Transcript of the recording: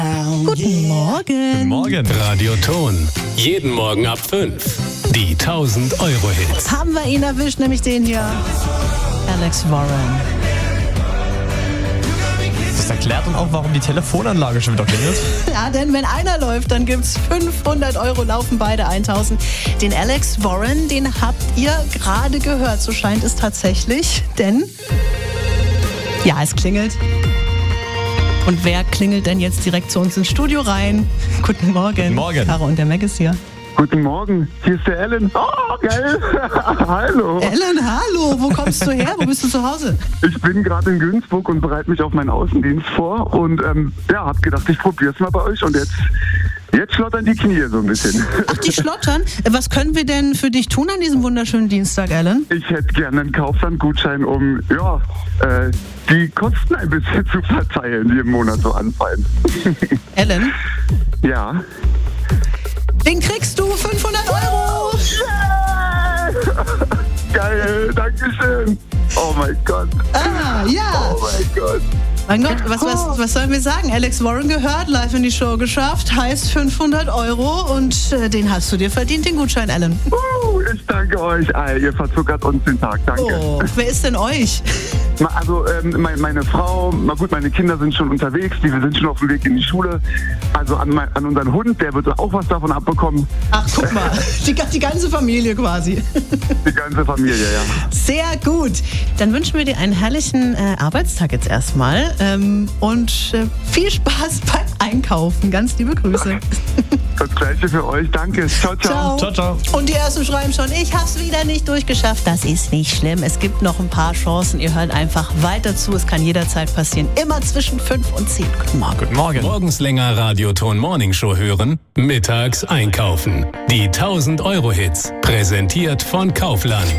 Guten Morgen. Guten Morgen. Radioton. Jeden Morgen ab 5. Die 1000-Euro-Hits. Haben wir ihn erwischt, nämlich den hier. Alex Warren. Das erklärt dann auch, warum die Telefonanlage schon wieder klingelt. Ja, denn wenn einer läuft, dann gibt's 500 Euro, laufen beide 1000. Den Alex Warren, den habt ihr gerade gehört. So scheint es tatsächlich, denn ja, es klingelt. Und wer klingelt denn jetzt direkt zu uns ins Studio rein? Guten Morgen. Guten Morgen. Caro und der Mac ist hier. Guten Morgen, hier ist der Alan. Oh, geil. Hallo. Alan, hallo. Wo kommst du her? Wo bist du zu Hause? Ich bin gerade in Günzburg und bereite mich auf meinen Außendienst vor. Und hab gedacht, ich probiere es mal bei euch. Und jetzt schlottern die Knie so ein bisschen. Ach, die schlottern? Was können wir denn für dich tun an diesem wunderschönen Dienstag, Alan? Ich hätte gerne einen Kauflandgutschein, um die Kosten ein bisschen zu verteilen, die im Monat so anfallen. Alan? Ja. Den kriegst du 500 Euro! Geil, Dankeschön. Oh mein Gott. Ah, ja. Oh mein Gott. Mein Gott, was sollen wir sagen? Alex Warren gehört, live in die Show geschafft, heißt 500 Euro und den hast du dir verdient, den Gutschein, Alan. Ich danke euch. Ihr verzuckert uns den Tag. Danke. Oh, wer ist denn euch? Also meine Frau, meine Kinder sind schon unterwegs, wir sind schon auf dem Weg in die Schule. Also an unseren Hund, der wird auch was davon abbekommen. Ach, guck mal, die ganze Familie quasi. Die ganze Familie, ja. Sehr gut. Dann wünschen wir dir einen herrlichen Arbeitstag jetzt erstmal und viel Spaß beim Einkaufen. Ganz liebe Grüße. Das Gleiche für euch. Danke. Ciao, ciao. Ciao, ciao. Und die ersten schreiben schon, ich hab's wieder nicht durchgeschafft. Das ist nicht schlimm. Es gibt noch ein paar Chancen. Ihr hört einfach weiter zu. Es kann jederzeit passieren. Immer zwischen 5 und 10. Guten Morgen. Guten Morgen. Morgens länger Radioton Morning Show hören, mittags einkaufen. Die 1000-Euro-Hits. Präsentiert von Kaufland.